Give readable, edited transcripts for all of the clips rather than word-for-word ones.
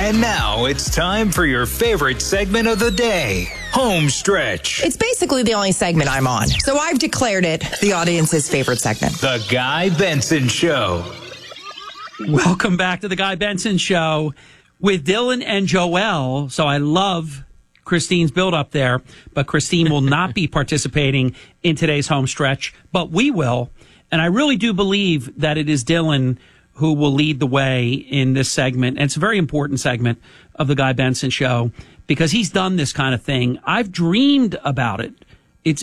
And now it's time for your favorite segment of the day, Home Stretch. It's basically the only segment I'm on, so I've declared it the audience's favorite segment. The Guy Benson Show. Welcome back to the Guy Benson Show with Dylan and Joelle. So I love Christine's build up there, but Christine will not be participating in today's Home Stretch, but we will. And I really do believe that it is Dylan who will lead the way in this segment. And it's a very important segment of the Guy Benson Show because he's done this kind of thing. I've dreamed about it. It's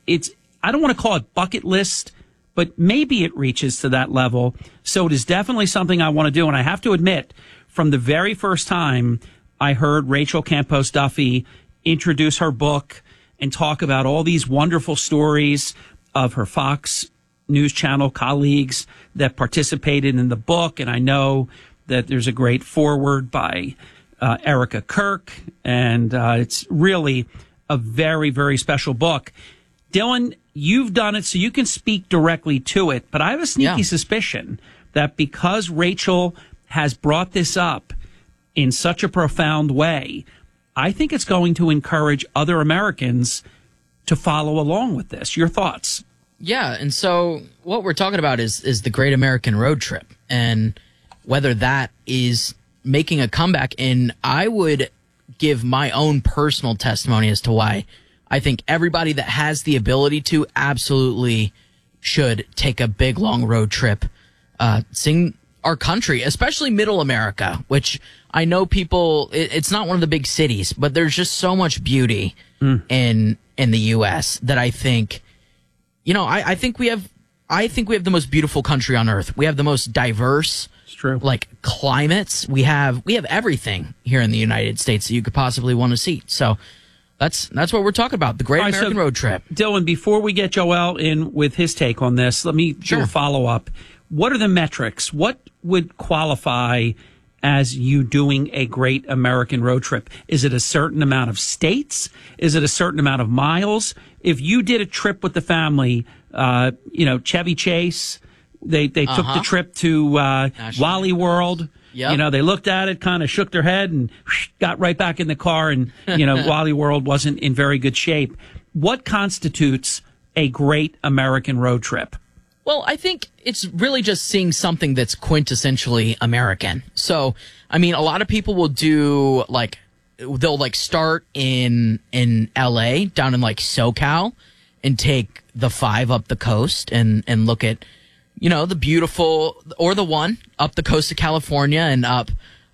I don't want to call it bucket list, but maybe it reaches to that level. So it is definitely something I want to do. And I have to admit, from the very first time I heard Rachel Campos Duffy introduce her book and talk about all these wonderful stories of her Fox News Channel colleagues that participated in the book. And I know that there's a great foreword by Erica Kirk, and it's really a very, very special book. Dylan, you've done it, so you can speak directly to it. But I have a sneaky suspicion that because Rachel has brought this up in such a profound way, I think it's going to encourage other Americans to follow along with this. Your thoughts? Yeah, and so what we're talking about is the Great American Road Trip, and whether that is making a comeback. And I would give my own personal testimony as to why I think everybody that has the ability to absolutely should take a big, long road trip, sing our country, especially Middle America, which I know people, it's not one of the big cities, but there's just so much beauty in the U.S. that I think, you know, I think we have the most beautiful country on earth. We have the most diverse, like, climates. We have everything here in the United States that you could possibly want to see. So that's what we're talking about, the Great American Road Trip. Dylan, before we get Joel in with his take on this, let me do a follow-up. What are the metrics? What would qualify as you doing a Great American Road Trip? Is it a certain amount of states? Is it a certain amount of miles? If you did a trip with the family, Chevy Chase, they took the trip to Wally World. Yep. You know, they looked at it, kind of shook their head, and got right back in the car. And, Wally World wasn't in very good shape. What constitutes a Great American Road Trip? Well, I think it's really just seeing something that's quintessentially American. So, I mean, a lot of people will do, like, they'll, like, start in L.A., down in, like, SoCal, and take the 5 up the coast and look at, the beautiful, or the 1 up the coast of California and up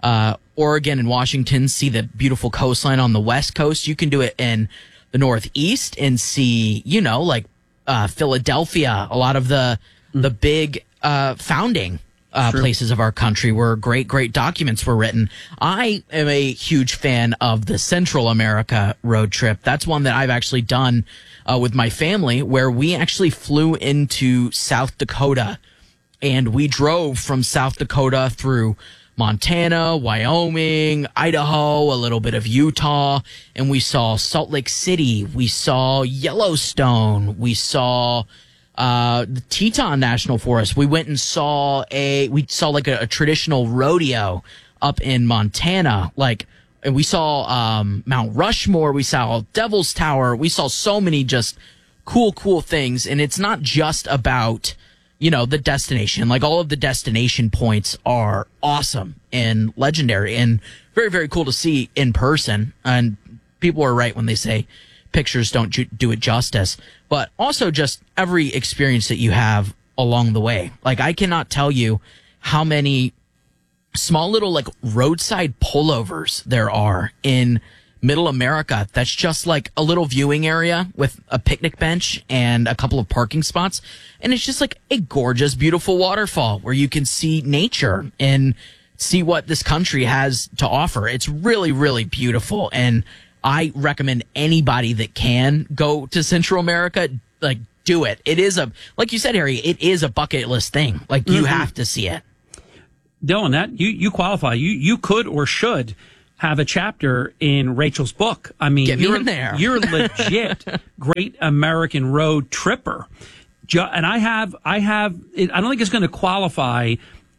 Oregon and Washington, see the beautiful coastline on the West Coast. You can do it in the Northeast and see, Philadelphia, a lot of the big founding places of our country where great documents were written. I am a huge fan of the Central America road trip. That's one that I've actually done with my family, where we actually flew into South Dakota, and we drove from South Dakota through Montana, Wyoming, Idaho, a little bit of Utah, and we saw Salt Lake City, we saw Yellowstone, we saw the Teton National Forest. We went and saw a traditional rodeo up in Montana, and we saw Mount Rushmore, we saw Devil's Tower, we saw so many just cool things. And it's not just about the destination. Like, all of the destination points are awesome and legendary and very, very cool to see in person. And people are right when they say pictures don't do it justice. But also just every experience that you have along the way. Like, I cannot tell you how many small little, like, roadside pullovers there are in Middle America that's just like a little viewing area with a picnic bench and a couple of parking spots, and it's just like a gorgeous, beautiful waterfall where you can see nature and see what this country has to offer. It's really, really beautiful, and I recommend anybody that can go to Central America, like, do it. It is like you said, Harry, it is a bucket list thing. Like, you have to see it. Dylan, that you qualify. You could or should have a chapter in Rachel's book. I mean, get me in there. You're legit Great American Road Tripper. And I don't think it's going to qualify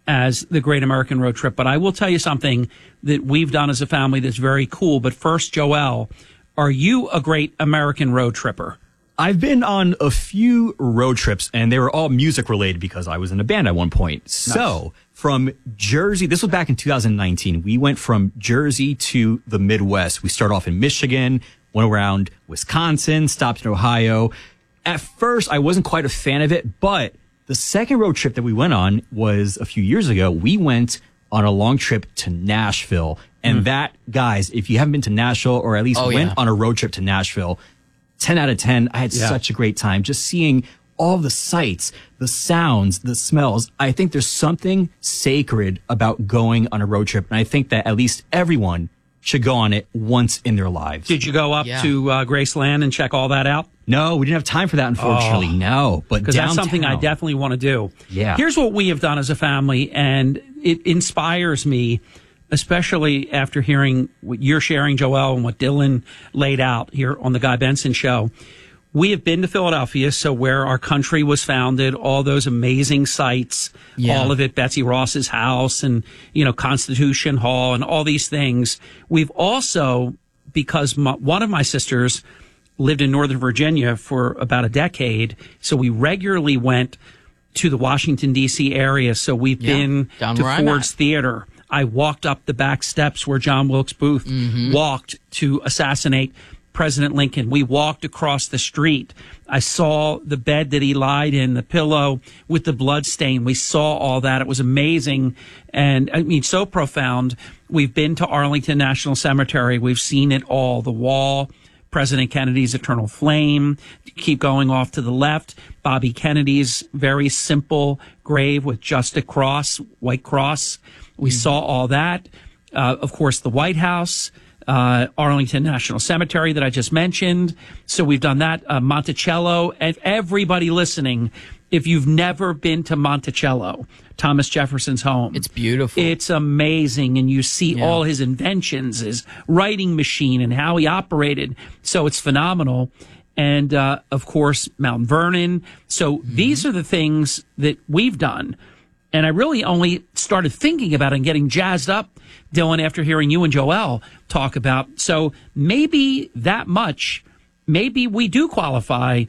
as the Great American Road Trip. But I will tell you something that we've done as a family that's very cool. But first, Joel, are you a Great American Road Tripper? I've been on a few road trips, and they were all music related because I was in a band at one point. Nice. So from Jersey, this was back in 2019, we went from Jersey to the Midwest. We started off in Michigan, went around Wisconsin, stopped in Ohio. At first, I wasn't quite a fan of it, but the second road trip that we went on was a few years ago. We went on a long trip to Nashville. And that, guys, if you haven't been to Nashville or at least went on a road trip to Nashville, 10 out of 10. I had such a great time just seeing all the sights, the sounds, the smells. I think there's something sacred about going on a road trip. And I think that at least everyone should go on it once in their lives. Did you go up to Graceland and check all that out? No, we didn't have time for that, unfortunately. No, but because that's something I definitely want to do. Yeah. Here's what we have done as a family, and it inspires me, especially after hearing what you're sharing, Joel, and what Dylan laid out here on the Guy Benson Show. We have been to Philadelphia, so where our country was founded, all those amazing sites, all of it, Betsy Ross's house and, Constitution Hall and all these things. We've also, because one of my sisters lived in Northern Virginia for about a decade, so we regularly went to the Washington, D.C. area. So we've been to Ford's Theater. I walked up the back steps where John Wilkes Booth walked to assassinate President Lincoln. We walked across the street. I saw the bed that he lied in, the pillow with the blood stain. We saw all that. It was amazing. And I mean, so profound. We've been to Arlington National Cemetery. We've seen it all. The wall, President Kennedy's eternal flame. Keep going off to the left. Bobby Kennedy's very simple grave with just a cross, white cross. We saw all that. Of course, the White House, Arlington National Cemetery that I just mentioned. So we've done that. Monticello. And everybody listening, if you've never been to Monticello, Thomas Jefferson's home. It's beautiful. It's amazing. And you see all his inventions, his writing machine and how he operated. So it's phenomenal. And, of course, Mount Vernon. So these are the things that we've done. And I really only started thinking about it and getting jazzed up, Dylan, after hearing you and Joel talk about. So maybe that much, maybe we do qualify,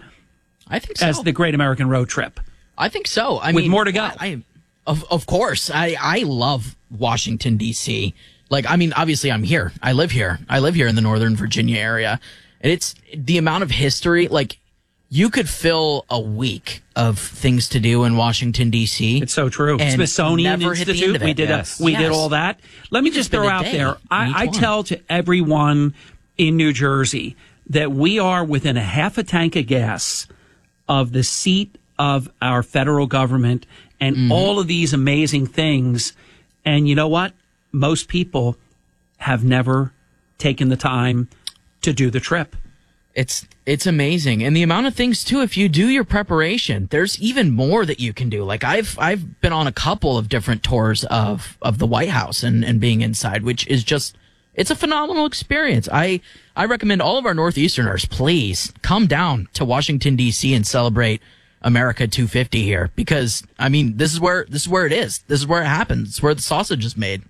I think so, as the Great American Road Trip. I think so. I with mean, more to go. Of course. I love Washington, D.C. Obviously I'm here. I live here. I live here in the Northern Virginia area. And it's the amount of history, you could fill a week of things to do in Washington, D.C. It's so true. Smithsonian Institute, we did all that. Let me just throw out there, I tell to everyone in New Jersey that we are within a half a tank of gas of the seat of our federal government and all of these amazing things. And you know what? Most people have never taken the time to do the trip. It's amazing. And the amount of things too, if you do your preparation, there's even more that you can do. I've been on a couple of different tours of the White House and being inside, which is just, it's a phenomenal experience. I recommend all of our Northeasterners, please come down to Washington, D.C. and celebrate America 250 here, because this is where it is. This is where it happens. It's where the sausage is made.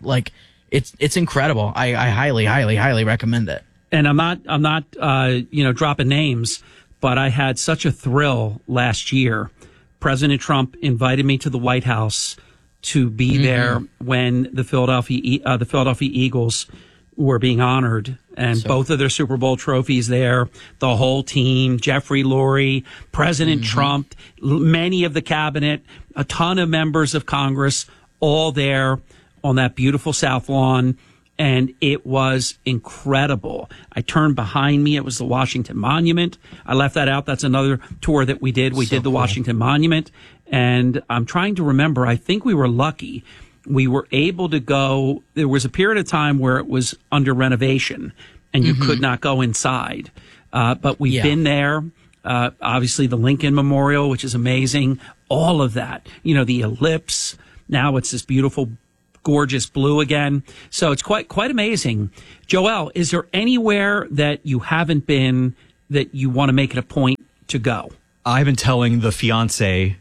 It's incredible. I highly, highly, highly recommend it. And I'm not dropping names, but I had such a thrill last year. President Trump invited me to the White House to be there when the Philadelphia Eagles were being honored, and both of their Super Bowl trophies there, the whole team, Jeffrey Lurie, President Trump, many of the cabinet, a ton of members of Congress, all there on that beautiful South Lawn. And it was incredible. I turned behind me. It was the Washington Monument. I left that out. That's another tour that we did. We did the Washington Monument. And I'm trying to remember. I think we were lucky. We were able to go. There was a period of time where it was under renovation and you could not go inside. But we've been there. Obviously the Lincoln Memorial, which is amazing. All of that. The ellipse. Now it's this beautiful, gorgeous blue again. So it's quite amazing. Joel, is there anywhere that you haven't been that you want to make it a point to go? I've been telling the fiance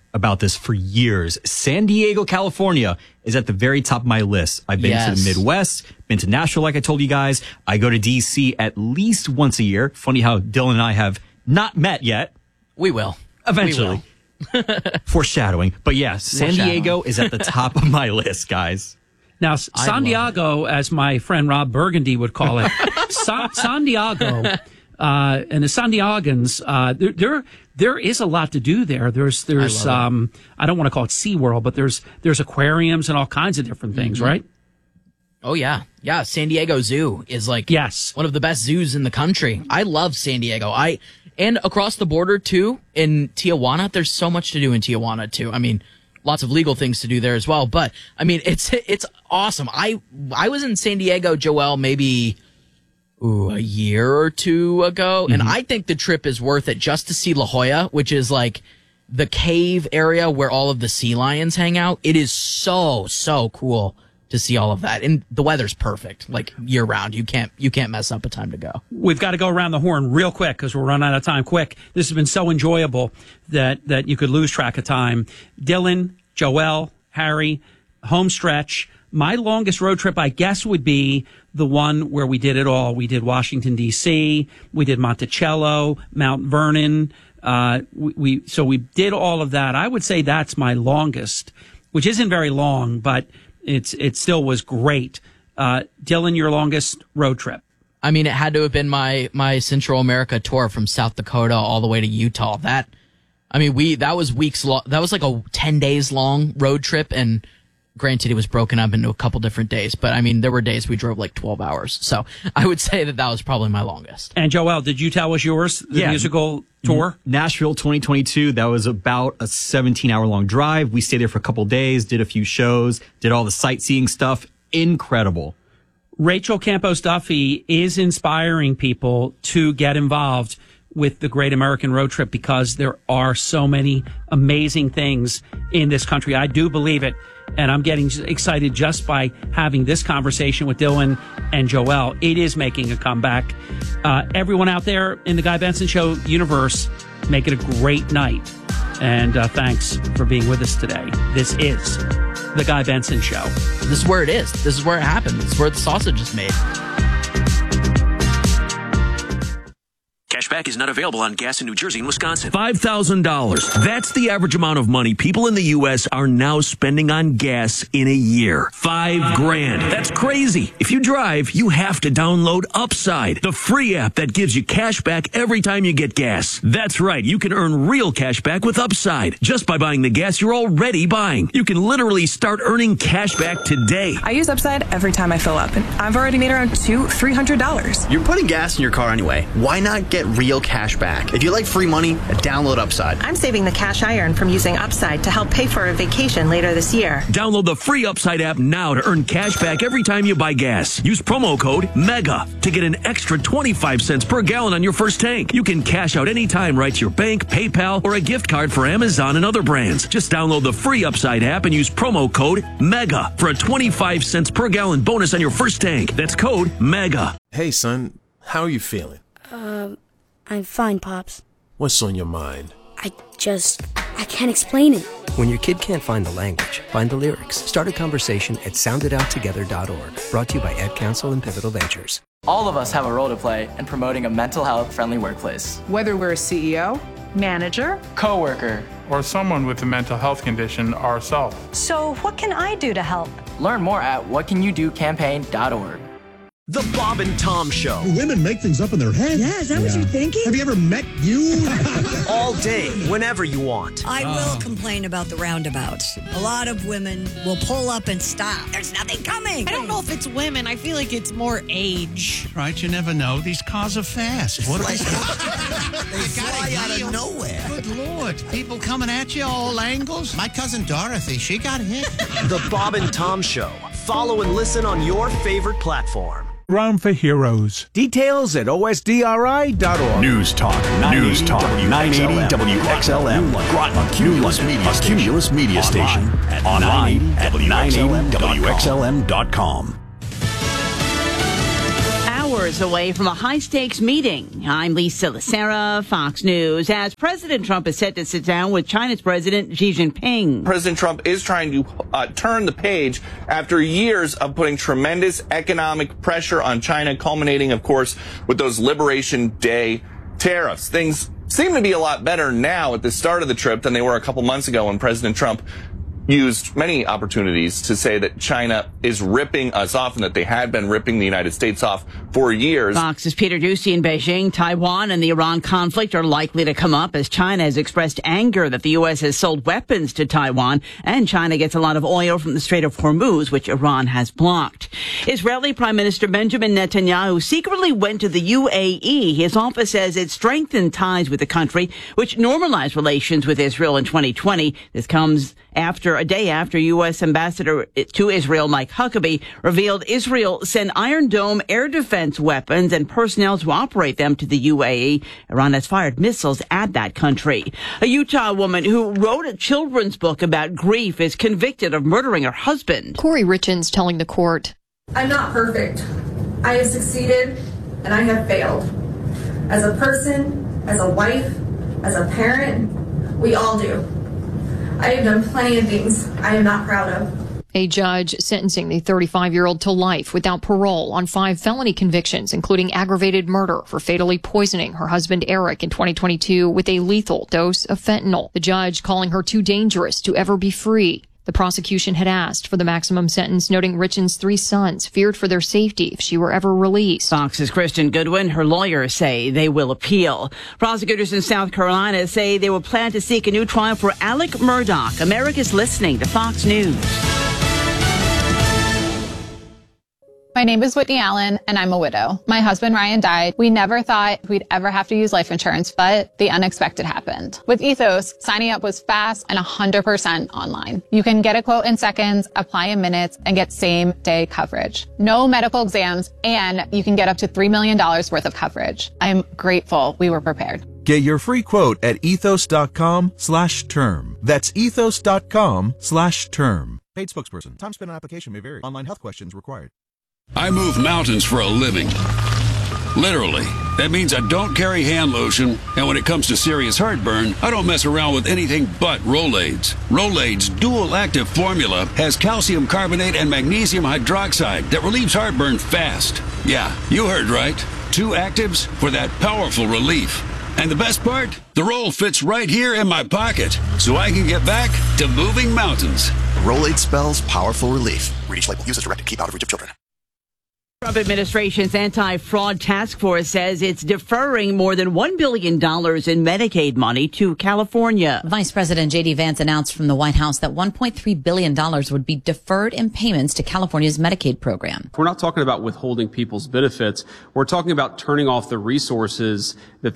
about this for years. San Diego, California is at the very top of my list. I've been to the Midwest, been to Nashville, like I told you guys. I go to DC at least once a year. Funny how Dylan and I have not met yet. We will. Eventually. We will. Foreshadowing. But yeah, San Diego is at the top of my list, guys. Now, San Diego, as my friend Rob Burgundy would call it, San Diego and the San Diegans, there is a lot to do there. There's I don't want to call it SeaWorld, but there's aquariums and all kinds of different things, right? Oh, yeah. Yeah, San Diego Zoo is like one of the best zoos in the country. I love San Diego. And across the border, too, in Tijuana, there's so much to do in Tijuana, too. I mean, lots of legal things to do there as well. But, I mean, it's awesome. I was in San Diego, Joel, maybe a year or two ago, and I think the trip is worth it just to see La Jolla, which is like the cave area where all of the sea lions hang out. It is so cool to see all of that, and the weather's perfect, like year round. You can't mess up a time to go. We've got to go around the horn real quick because we're running out of time quick. This has been so enjoyable that you could lose track of time. Dylan, Joel, Harry, home stretch. My longest road trip, I guess, would be the one where we did it all. We did Washington, D.C., we did Monticello, Mount Vernon. So we did all of that. I would say that's my longest, which isn't very long, but it still was great. Dylan, your longest road trip? I mean, it had to have been my Central America tour from South Dakota all the way to Utah. That was weeks long. That was like a 10 days long road trip, and granted, it was broken up into a couple different days, but I mean, there were days we drove like 12 hours. So I would say that was probably my longest. And Joel, did you tell us yours, the musical tour? Nashville 2022. That was about a 17-hour long drive. We stayed there for a couple days, did a few shows, did all the sightseeing stuff. Incredible. Rachel Campos Duffy is inspiring people to get involved with the Great American Road Trip because there are so many amazing things in this country. I do believe it. And I'm getting excited just by having this conversation with Dylan and Joel. It is making a comeback. Everyone out there in the Guy Benson Show universe, make it a great night. And thanks for being with us today. This is the Guy Benson Show. This is where it is. This is where it happened. This is where the sausage is made. Cashback is not available on gas in New Jersey and Wisconsin. $5,000. That's the average amount of money people in the U.S. are now spending on gas in a year. $5,000. That's crazy. If you drive, you have to download Upside, the free app that gives you cash back every time you get gas. That's right. You can earn real cash back with Upside just by buying the gas you're already buying. You can literally start earning cash back today. I use Upside every time I fill up, and I've already made around $300. You're putting gas in your car anyway. Why not get real cash back? If you like free money, download Upside. I'm saving the cash I earn from using Upside to help pay for a vacation later this year. Download the free Upside app now to earn cash back every time you buy gas. Use promo code MEGA to get an extra 25 cents per gallon on your first tank. You can cash out anytime right to your bank, PayPal, or a gift card for Amazon and other brands. Just download the free Upside app and use promo code MEGA for a 25 cents per gallon bonus on your first tank. That's code MEGA. Hey, son. How are you feeling? I'm fine, Pops. What's on your mind? I can't explain it. When your kid can't find the language, find the lyrics. Start a conversation at sounditouttogether.org. Brought to you by Ad Council and Pivotal Ventures. All of us have a role to play in promoting a mental health friendly workplace. Whether we're a CEO, manager, coworker, or someone with a mental health condition ourselves. So what can I do to help? Learn more at whatcanyoudocampaign.org. The Bob and Tom Show. Do women make things up in their head? Yeah, is that what you're thinking? Have you ever met you? All day, whenever you want. I will complain about the roundabouts. A lot of women will pull up and stop. There's nothing coming. I don't know if it's women. I feel like it's more age. Right, you never know. These cars are fast. What are they fly out of nowhere. Good Lord. People coming at you all angles. My cousin Dorothy, she got hit. The Bob and Tom Show. Follow and listen on your favorite platform. Rome for Heroes. Details at osdri.org. News Talk 980 WXLM. Groton, a Cumulus Media Station. Online at 980WXLM.com. Our hours away from a high-stakes meeting. I'm Lisa Lacera, Fox News. As President Trump is set to sit down with China's President Xi Jinping. President Trump is trying to turn the page after years of putting tremendous economic pressure on China, culminating, of course, with those Liberation Day tariffs. Things seem to be a lot better now at the start of the trip than they were a couple months ago when President Trump used many opportunities to say that China is ripping us off and that they had been ripping the United States off for years. Fox's Peter Doocy in Beijing. Taiwan and the Iran conflict are likely to come up as China has expressed anger that the U.S. has sold weapons to Taiwan, and China gets a lot of oil from the Strait of Hormuz, which Iran has blocked. Israeli Prime Minister Benjamin Netanyahu secretly went to the UAE. His office says it strengthened ties with the country, which normalized relations with Israel in 2020. This comes a day after U.S. Ambassador to Israel Mike Huckabee revealed Israel sent Iron Dome air defense weapons and personnel to operate them to the UAE. Iran has fired missiles at that country. A Utah woman who wrote a children's book about grief is convicted of murdering her husband. Corey Richens telling the court, I'm not perfect. I have succeeded and I have failed. As a person, as a wife, as a parent, we all do. I have done plenty of things I am not proud of. A judge sentencing the 35-year-old to life without parole on 5 felony convictions, including aggravated murder for fatally poisoning her husband Eric in 2022 with a lethal dose of fentanyl. The judge calling her too dangerous to ever be free. The prosecution had asked for the maximum sentence, noting Richens' 3 sons feared for their safety if she were ever released. Fox's Kristen Goodwin, her lawyers say they will appeal. Prosecutors in South Carolina say they will plan to seek a new trial for Alec Murdaugh. America's listening to Fox News. My name is Whitney Allen, and I'm a widow. My husband, Ryan, died. We never thought we'd ever have to use life insurance, but the unexpected happened. With Ethos, signing up was fast and 100% online. You can get a quote in seconds, apply in minutes, and get same-day coverage. No medical exams, and you can get up to $3 million worth of coverage. I'm grateful we were prepared. Get your free quote at ethos.com/term. That's ethos.com/term. Paid spokesperson. Time spent on application may vary. Online health questions required. I move mountains for a living. Literally. That means I don't carry hand lotion, and when it comes to serious heartburn, I don't mess around with anything but Rolaids. Rolaids' dual-active formula has calcium carbonate and magnesium hydroxide that relieves heartburn fast. Yeah, you heard right. 2 actives for that powerful relief. And the best part? The roll fits right here in my pocket, so I can get back to moving mountains. Rolaid spells powerful relief. Read each label. Use as directed. Keep out of reach of children. Trump administration's anti-fraud task force says it's deferring more than $1 billion in Medicaid money to California. Vice President J.D. Vance announced from the White House that $1.3 billion would be deferred in payments to California's Medicaid program. We're not talking about withholding people's benefits. We're talking about turning off the resources that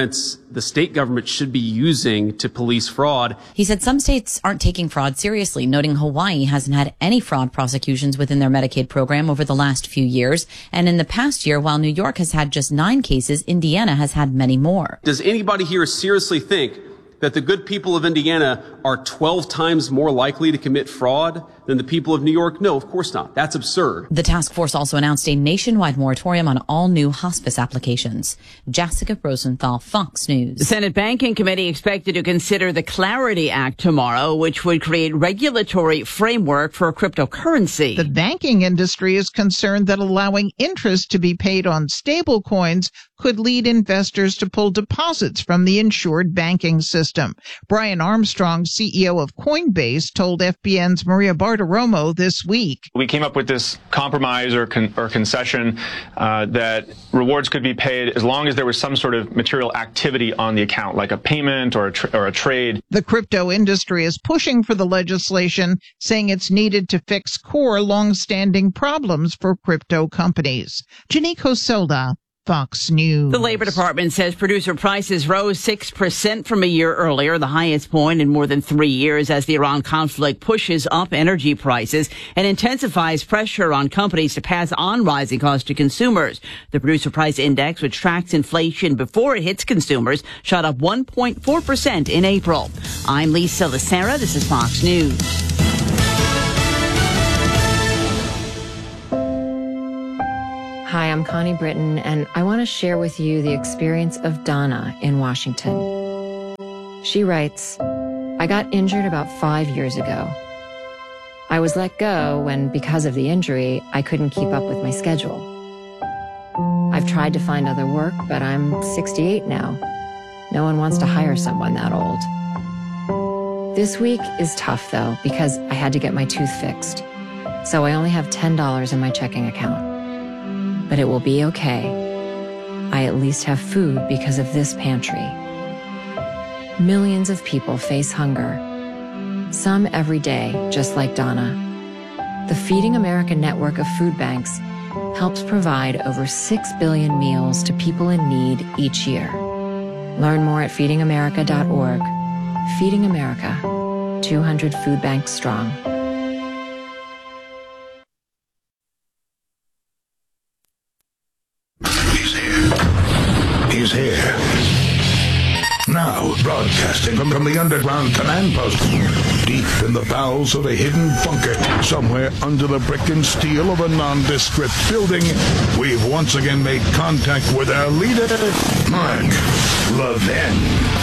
the state government should be using to police fraud. He said some states aren't taking fraud seriously, noting Hawaii hasn't had any fraud prosecutions within their Medicaid program over the last few years. And in the past year, while New York has had just 9 cases, Indiana has had many more. Does anybody here seriously think that the good people of Indiana are 12 times more likely to commit fraud than the people of New York? No, of course not. That's absurd. The task force also announced a nationwide moratorium on all new hospice applications. Jessica Rosenthal, Fox News. The Senate Banking Committee expected to consider the Clarity Act tomorrow, which would create regulatory framework for cryptocurrency. The banking industry is concerned that allowing interest to be paid on stable coins could lead investors to pull deposits from the insured banking system. Brian Armstrong, CEO of Coinbase, told FBN's Maria Bartiromo this week. We came up with this compromise or concession that rewards could be paid as long as there was some sort of material activity on the account, like a payment or a trade. The crypto industry is pushing for the legislation, saying it's needed to fix core long-standing problems for crypto companies. Janique Hoselda, Fox News. The Labor Department says producer prices rose 6% from a year earlier, the highest point in more than 3 years, as the Iran conflict pushes up energy prices and intensifies pressure on companies to pass on rising costs to consumers. The Producer Price Index, which tracks inflation before it hits consumers, shot up 1.4% in April. I'm Lisa Lacera. This is Fox News. Hi, I'm Connie Britton, and I want to share with you the experience of Donna in Washington. She writes, I got injured about 5 years ago. I was let go when, because of the injury, I couldn't keep up with my schedule. I've tried to find other work, but I'm 68 now. No one wants to hire someone that old. This week is tough, though, because I had to get my tooth fixed. So I only have $10 in my checking account. But it will be okay. I at least have food because of this pantry. Millions of people face hunger. Some every day, just like Donna. The Feeding America network of food banks helps provide over 6 billion meals to people in need each year. Learn more at feedingamerica.org. Feeding America, 200 food banks strong. He's here. Now, broadcasting from the underground command post, deep in the bowels of a hidden bunker, somewhere under the brick and steel of a nondescript building, we've once again made contact with our leader, Mark Levin.